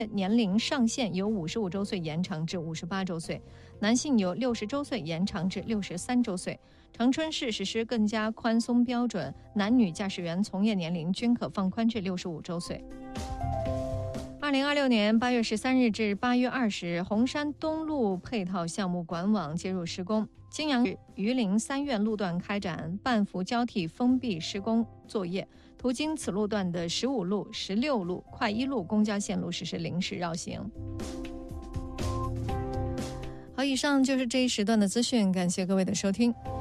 年龄上限由55周岁延长至58周岁，男性由60周岁延长至63周岁。长春市实施更加宽松标准，男女驾驶员从业年龄均可放宽至65周岁。2026年8月13日至8月20日，红山东路配套项目管网接入施工，泾阳榆林三院路段开展半幅交替封闭施工作业，途经此路段的15路、16路、快1路公交线路实施临时绕行。好，以上就是这一时段的资讯，感谢各位的收听。